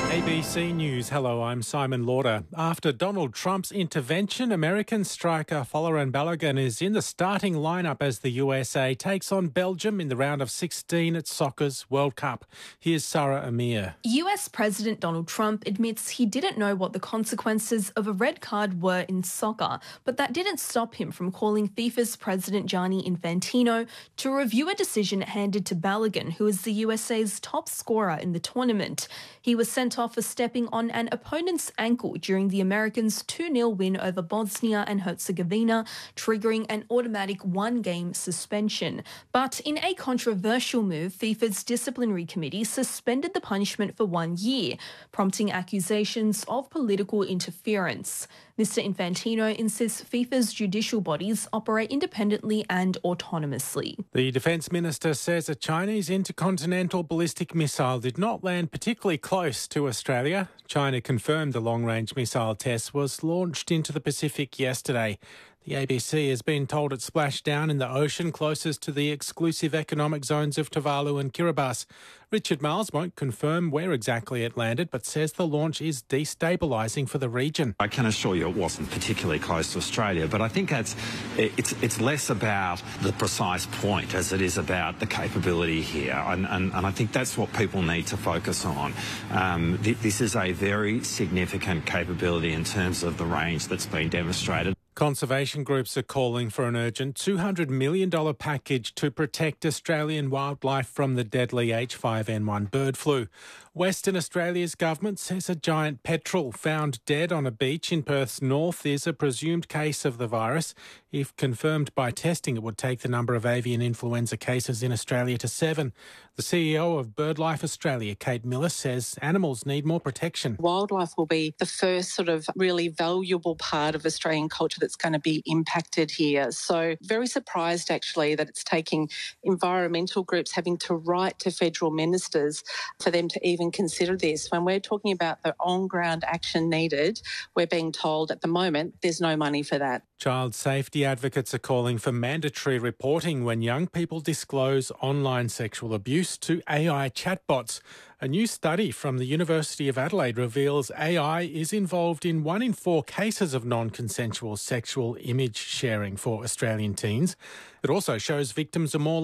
ABC News. Hello, I'm Simon Lauder. After Donald Trump's intervention, American striker Folarin Balogun is in the starting lineup as the USA takes on Belgium in the round of 16 at soccer's World Cup. Here's Sarah Amir. US President Donald Trump admits he didn't know what the consequences of a red card were in soccer, but that didn't stop him from calling FIFA's President Gianni Infantino to review a decision handed to Balogun, who is the USA's top scorer in the tournament. He was sent off for stepping on an opponent's ankle during the Americans' 2-0 win over Bosnia and Herzegovina, triggering an automatic one-game suspension. But in a controversial move, FIFA's disciplinary committee suspended the punishment for 1 year, prompting accusations of political interference. Mr. Infantino insists FIFA's judicial bodies operate independently and autonomously. The Defence Minister says a Chinese intercontinental ballistic missile did not land particularly close to Australia. China confirmed the long-range missile test was launched into the Pacific yesterday. The ABC has been told it splashed down in the ocean closest to the exclusive economic zones of Tuvalu and Kiribati. Richard Marles won't confirm where exactly it landed, but says the launch is destabilising for the region. I can assure you it wasn't particularly close to Australia, but I think it's less about the precise point as it is about the capability here, and I think that's what people need to focus on. This is a very significant capability in terms of the range that's been demonstrated. Conservation groups are calling for an urgent $200 million package to protect Australian wildlife from the deadly H5N1 bird flu. Western Australia's government says a giant petrel found dead on a beach in Perth's north is a presumed case of the virus. If confirmed by testing, it would take the number of avian influenza cases in Australia to 7. The CEO of BirdLife Australia, Kate Miller, says animals need more protection. Wildlife will be the first sort of really valuable part of Australian culture that's going to be impacted here. So very surprised actually that it's taking environmental groups having to write to federal ministers for them to even consider this. When we're talking about the on-ground action needed, we're being told at the moment there's no money for that. Child safety advocates are calling for mandatory reporting when young people disclose online sexual abuse to AI chatbots. A new study from the University of Adelaide reveals AI is involved in 1 in 4 cases of non-consensual sexual image sharing for Australian teens. It also shows victims are more